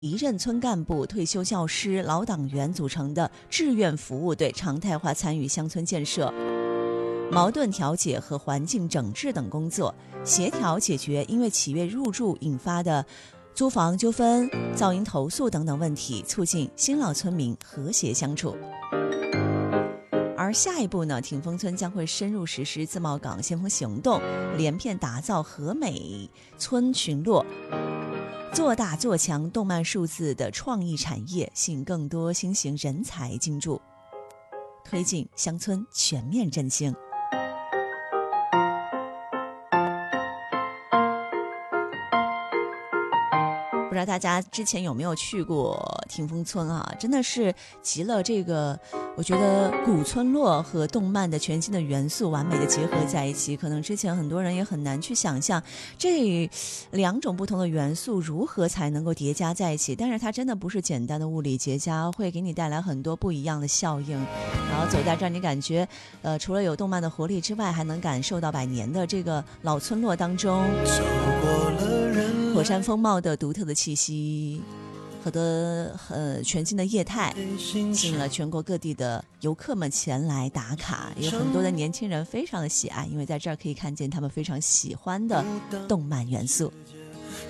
离任村干部、退休教师、老党员组成的志愿服务队常态化参与乡村建设、矛盾调解和环境整治等工作，协调解决因为企业入驻引发的租房纠纷、噪音投诉等等问题，促进新老村民和谐相处。而下一步呢，挺峰村将会深入实施自贸港先锋行动，连片打造和美村群落，做大做强动漫数字的创意产业，吸引更多新型人才进驻，推进乡村全面振兴。不知道大家之前有没有去过挺峰村啊？真的是集了这个，我觉得古村落和动漫的全新的元素完美的结合在一起。可能之前很多人也很难去想象这两种不同的元素如何才能够叠加在一起，但是它真的不是简单的物理结加，会给你带来很多不一样的效应。然后走在这儿，你感觉除了有动漫的活力之外，还能感受到百年的这个老村落当中火山风貌的独特的气息和全新的业态，吸引了全国各地的游客们前来打卡，有很多的年轻人非常的喜爱，因为在这儿可以看见他们非常喜欢的动漫元素。